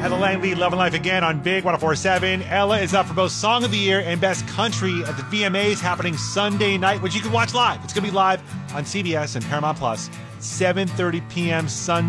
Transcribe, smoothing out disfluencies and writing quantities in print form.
Ella Langley, Love and Life Again on Big 104.7. Ella is up for both Song of the Year and Best Country at the VMAs happening Sunday night, which you can watch live. It's going to be live on CBS and Paramount Plus, 7:30 p.m. Sunday.